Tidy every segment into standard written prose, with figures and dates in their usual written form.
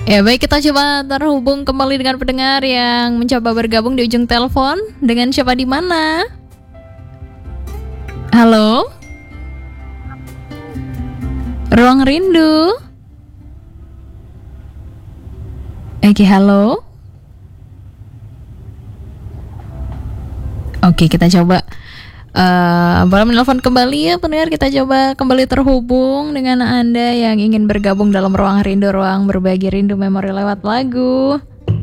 Ya baik, kita coba terhubung kembali dengan pendengar yang mencoba bergabung di ujung telepon. Dengan siapa di mana? Halo? Ruang Rindu. Oke, halo. Oke, kita coba boleh menelpon kembali ya pendengar. Kita coba kembali terhubung dengan Anda yang ingin bergabung dalam Ruang Rindu, ruang berbagi rindu memori lewat lagu.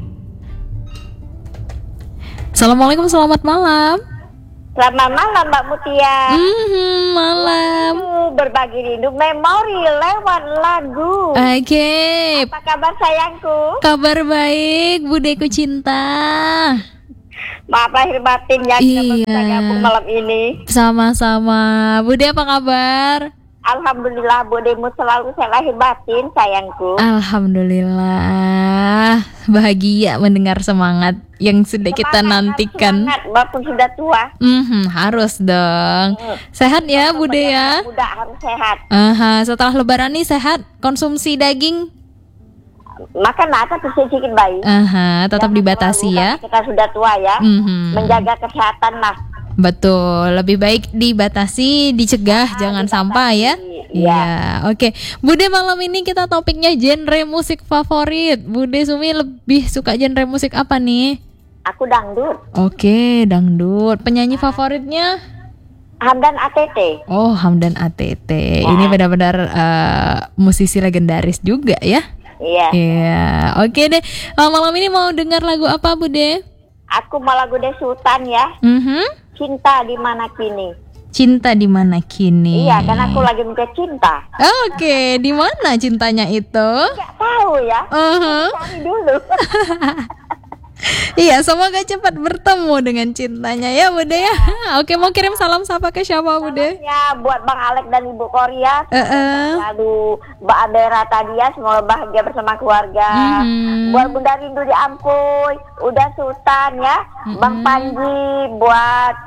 Assalamualaikum, selamat malam. Selamat malam Mbak Mutia. Malam. Berbagi rindu memori lewat lagu. Oke. Apa kabar sayangku? Kabar baik, Budeku cinta. Maaf lahir batin ya, kita bisa gabung malam ini. Sama-sama. Bude, apa kabar? Alhamdulillah, Budemu selalu saya lahir batin sayangku. Alhamdulillah. Bahagia mendengar semangat yang sudah kita nantikan. Semangat, walaupun sudah tua. Harus dong. Sehat ya Bude ya? Muda harus sehat. Setelah lebaran nih sehat? Konsumsi daging? Makan tapi sedikit baik. Tetap dibatasi ya. Kita sudah tua ya. Menjaga kesehatan lah. Betul, lebih baik dibatasi, dicegah, jangan sampai ya. Iya, oke. Bude, malam ini kita topiknya genre musik favorit. Bude Sumi lebih suka genre musik apa nih? Aku dangdut. Oke, dangdut. Penyanyi favoritnya? Hamdan ATT. Oh, Hamdan ATT. Ini benar-benar musisi legendaris juga ya. Iya. Oke deh. Malam ini mau dengar lagu apa, Bude? Aku mau lagu De Sultan ya. Cinta di mana kini. Cinta di mana kini. Iya, karena aku lagi mencari cinta. Oke, di mana cintanya itu? Nggak tahu ya. Cari dulu. Iya, semoga cepat bertemu dengan cintanya ya, Bude ya. Oke, mau kirim salam sapa ke siapa, Bude? Ya, buat Bang Alek dan Ibu Korea. Lalu Mbak Abera tadi ya, semoga bahagia bersama keluarga. Buat Bunda Rindu di Ampuy, Uda Sultan ya, Bang Panji, buat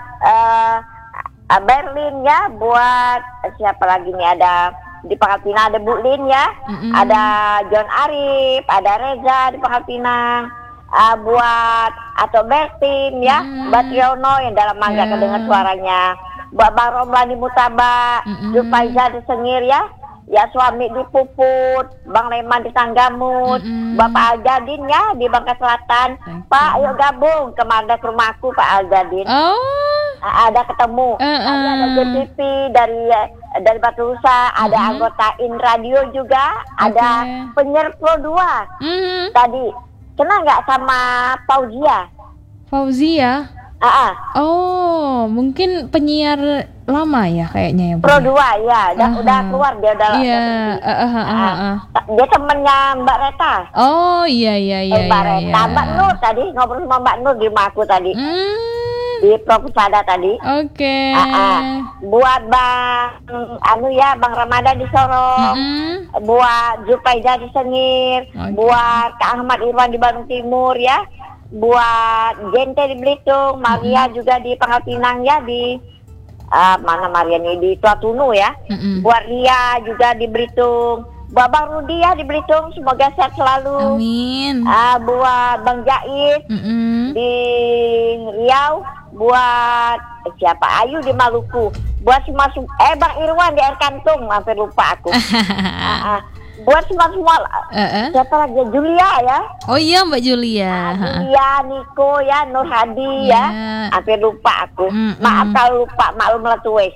Berlin ya, buat siapa lagi nih, ada di Pangkal Pinang ada Bu Lin ya, ada John Arif, ada Reza di Pangkal Pinang. Buat Ato Bertin ya, Batriono yang dalam mangga kedengar suaranya. Buat Bang Romlan di Mutaba, Zulfaiza di Sengir ya, ya suami di Puput, Bang Leman di Tanggamut, Bapak Aljadin ya di Bangka Selatan. Pak, ayo gabung kemana ke rumahku Pak Aljadin. Ada ketemu, ada GTV dari Batu Rusa, ada anggota In Radio juga, ada penyiar Pro 2 tadi. Kenal nggak sama Fauzia? Fauzia? Oh, mungkin penyiar lama ya kayaknya ya. Pro 2 ya, udah keluar dia udah. Iya. Dia temennya Mbak Reta. Oh iya. Mbak Reta, Mbak Nur tadi ngobrol sama Mbak Nur di rumah aku tadi. Di Profesada tadi. Oke. Buat Bang Bang Ramadan di Sorong. Buat Zulfaiza di Sengir. Buat Kak Ahmad Irwan di Bandung Timur ya. Buat Gente di Belitung, Maria juga di Pangkal Pinang ya, di mana Maria nih, di Tuatunu ya. Buat Ria juga di Belitung. Buat Bang Rudi ya di Belitung, semoga sehat selalu. Amin. Buat Bang Jais di Riau, buat siapa Ayu di Maluku, buat semua Bang Irwan di Air Kantung, hampir lupa aku. Buat semua siapa lagi, Julia ya. Oh iya, Mbak Julia. Julia, Niko ya, Nur Hadi ya, hampir lupa aku. Maaf kalau lupa, maklum lah tuwe.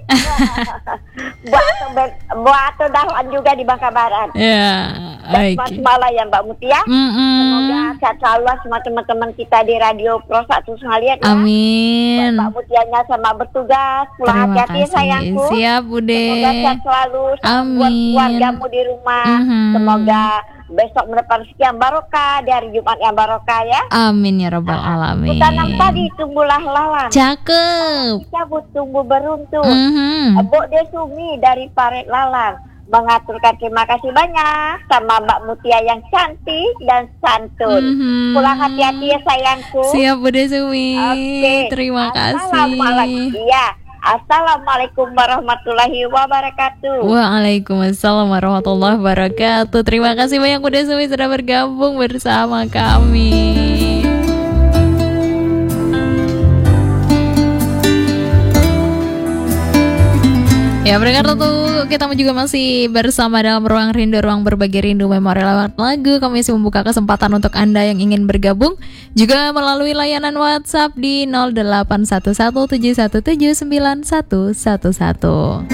Buat Dahlan juga di Bangka Barat. Ya, baik. Malah ya Mbak Mutia. Semoga sehat selalu semua teman-teman kita di Radio Pro 1 sekalian ya. Amin. Mbak Mutianya sama bertugas, pulang hati-hati sayangku. Siap, Bude. Semoga sehat selalu. Amin. Buat keluargamu di rumah. Semoga besok mendapat rezeki yang barokah, di hari Jumat yang barokah ya. Amin ya Rabbal Alamin. Tanam tadi tumbuhlah lalang. Cakep. Cabut tumbuh beruntung. Bok Desumi dari Paret Lalang mengaturkan terima kasih banyak sama Mbak Mutia yang cantik dan santun. Pulang hati-hati ya sayangku. Siap, Bude Sumi. Terima kasih. Iya. Assalamualaikum warahmatullahi wabarakatuh. Waalaikumsalam warahmatullahi wabarakatuh. Terima kasih banyak Bunda Sumi sudah bergabung bersama kami. Ya, pendengar, tentu kita juga masih bersama dalam Ruang Rindu, ruang berbagi rindu memori lewat lagu. Kami masih membuka kesempatan untuk Anda yang ingin bergabung, juga melalui layanan WhatsApp di 081171179111.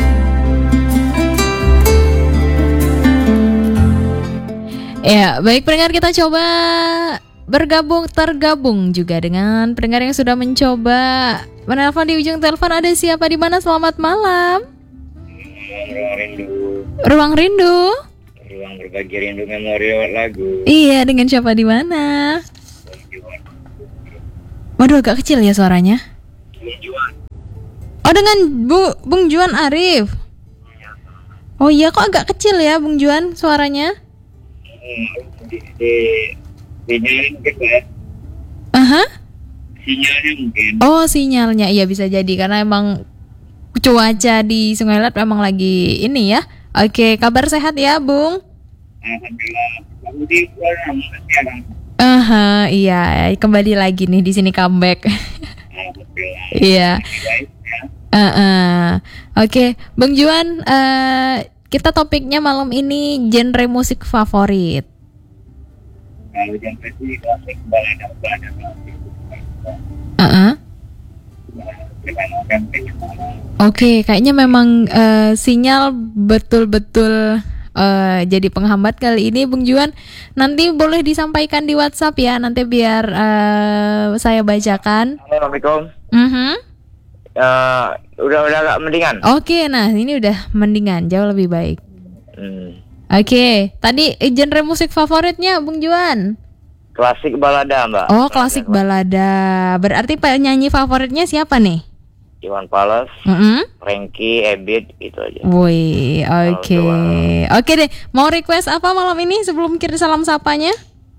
Ya, baik pendengar, kita coba tergabung juga dengan pendengar yang sudah mencoba menelpon di ujung telepon. Ada siapa di mana? Selamat malam. Ruang Rindu. Ruang berbagi rindu memori lewat lagu. Iya, dengan siapa di mana? Waduh, agak kecil ya suaranya. Oh, dengan Bung Juan Arif. Oh iya, kok agak kecil ya Bung Juan suaranya? Sinyalnya mungkin, Pak. Sinyalnya mungkin. Oh, sinyalnya. Iya, bisa jadi karena emang cuaca di Sungai Lat memang lagi ini ya. Oke, kabar sehat ya, Bung? Alhamdulillah. Iya, kembali lagi nih di sini comeback. Alhamdulillah. Iya. Oke, Bung Juan, kita topiknya malam ini genre musik favorit. Kalau genre sih klasik, balada klasik. Oke, kayaknya memang sinyal betul-betul jadi penghambat kali ini, Bung Juan. Nanti boleh disampaikan di WhatsApp ya, nanti biar saya bacakan. Assalamualaikum. Udah agak mendingan. Oke, nah ini udah mendingan, jauh lebih baik. Oke, tadi genre musik favoritnya Bung Juan? Klasik balada, Mbak. Oh, klasik balada. Berarti penyanyi favoritnya siapa nih? Iwan Fals, Frankie, Ebit, itu aja. Woi, oke. Oke deh, mau request apa malam ini sebelum kirim salam sapanya?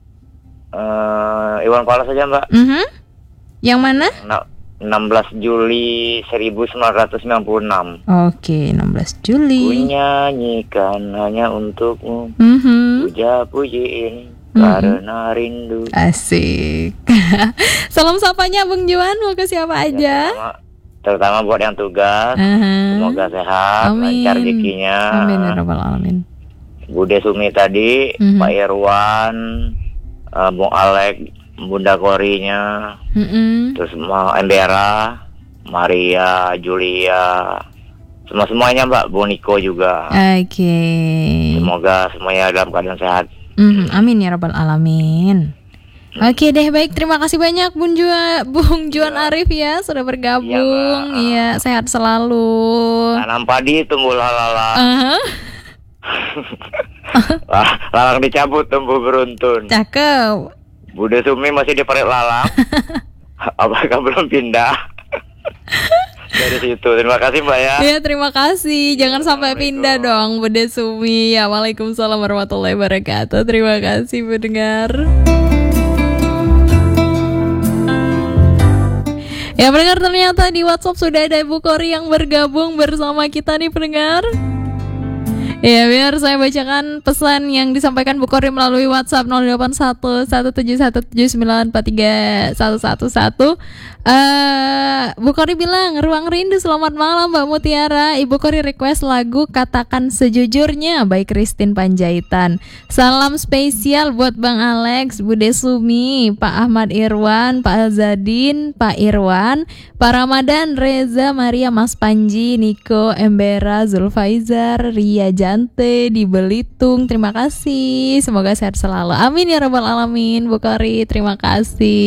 Iwan Fals aja, Mbak. Yang mana? 16 Juli 1996. Oke, 16 Juli. Ku nyanyikan hanya untukmu. Puja-puji ini karena rindu. Asik. Salam sapanya Bung Juan mau ke siapa aja? Terutama buat yang tugas. Semoga sehat, lancar rezekinya. Amin ya rabbal alamin. Bude Sumi tadi, Pak Irwan, Bung Alek, Bunda Korinya, terus Embera, Maria, Julia, semuanya Mbak, Bu Niko juga. Oke. Semoga semuanya dalam keadaan sehat. Amin ya rabbal alamin. Oke deh, baik, terima kasih banyak Bung Juan Arif ya sudah bergabung. Iya, sehat selalu. Tanam padi tumbuh lalang. Lalang dicabut tumbuh beruntun. Cakep. Bude Sumi masih di parit lalang. Apakah belum pindah? Dari situ. Terima kasih Mbak ya. Ya, terima kasih. Jangan sampai pindah dong Bude Sumi. Ya, waalaikumsalam warahmatullahi wabarakatuh. Terima kasih pendengar. Ya pendengar, ternyata di WhatsApp sudah ada Ibu Kori yang bergabung bersama kita nih pendengar. Ya, biar saya bacakan pesan yang disampaikan Bu Kori melalui WhatsApp 081171794311. Bu Kori bilang, Ruang Rindu selamat malam Mbak Mutiara. Ibu Kori request lagu Katakan Sejujurnya by Christine Panjaitan. Salam spesial buat Bang Alex, Bude Sumi, Pak Ahmad Irwan, Pak Azadin, Pak Irwan, Pak Ramadan, Reza, Maria, Mas Panji, Niko, Embera, Zulfaizar, Ria Jante di Belitung. Terima kasih, semoga sehat selalu. Amin ya rabbal alamin. Bu Kori, terima kasih.